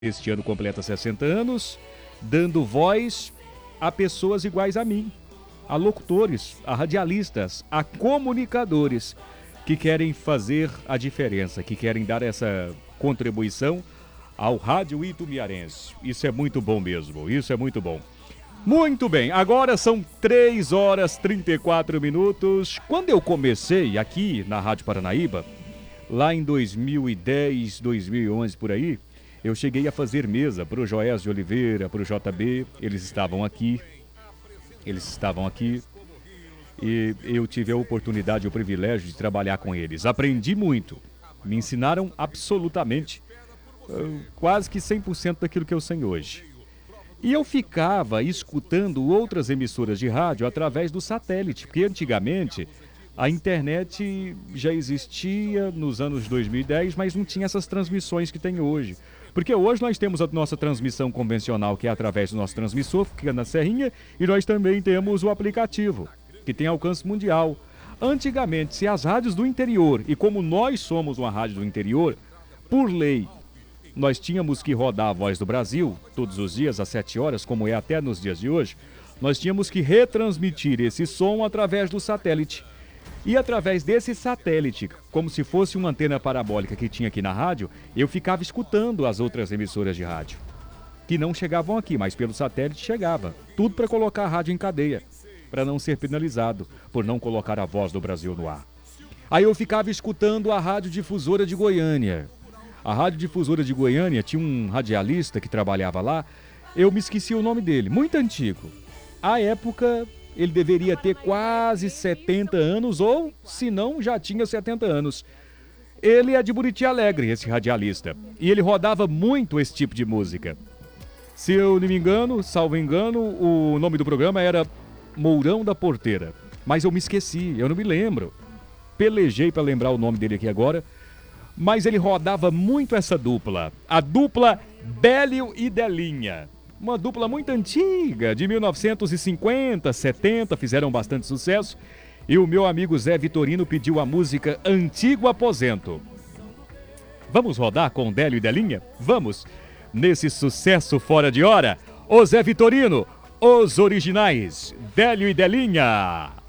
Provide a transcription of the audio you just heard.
Este ano completa 60 anos, dando voz a pessoas iguais a mim, a locutores, a radialistas, a comunicadores que querem fazer a diferença, que querem dar essa contribuição ao rádio itumiarense. Isso é muito bom mesmo, isso é muito bom. Muito bem, agora são 3 horas e 34 minutos. Quando eu comecei aqui na Rádio Paranaíba, lá em 2010, 2011 por aí, eu cheguei a fazer mesa para o Joés de Oliveira, para o JB, eles estavam aqui e eu tive a oportunidade e o privilégio de trabalhar com eles. Aprendi muito, me ensinaram absolutamente, quase que 100% daquilo que eu sei hoje. E eu ficava escutando outras emissoras de rádio através do satélite, porque antigamente a internet já existia nos anos 2010, mas não tinha essas transmissões que tem hoje. Porque hoje nós temos a nossa transmissão convencional, que é através do nosso transmissor, que fica na Serrinha, e nós também temos o aplicativo, que tem alcance mundial. Antigamente, se as rádios do interior, e como nós somos uma rádio do interior, por lei, nós tínhamos que rodar a Voz do Brasil, todos os dias, às 7 horas, como é até nos dias de hoje, nós tínhamos que retransmitir esse som através do satélite. E através desse satélite, como se fosse uma antena parabólica que tinha aqui na rádio, eu ficava escutando as outras emissoras de rádio, que não chegavam aqui, mas pelo satélite chegava. Tudo para colocar a rádio em cadeia, para não ser penalizado por não colocar a Voz do Brasil no ar. Aí eu ficava escutando a Rádio Difusora de Goiânia. A Rádio Difusora de Goiânia tinha um radialista que trabalhava lá, eu me esqueci o nome dele, muito antigo. À época, ele deveria ter quase 70 anos, ou, se não, já tinha 70 anos. Ele é de Buriti Alegre, esse radialista, e ele rodava muito esse tipo de música. Se eu não me engano, salvo engano, o nome do programa era Mourão da Porteira. Mas eu me esqueci, eu não me lembro. Pelejei para lembrar o nome dele aqui agora. Mas ele rodava muito essa dupla, a dupla Délio e Delinha. Uma dupla muito antiga, de 1950, 70, fizeram bastante sucesso. E o meu amigo Zé Vitorino pediu a música Antigo Aposento. Vamos rodar com Délio e Delinha? Vamos! Nesse sucesso fora de hora, o Zé Vitorino, os originais, Délio e Delinha.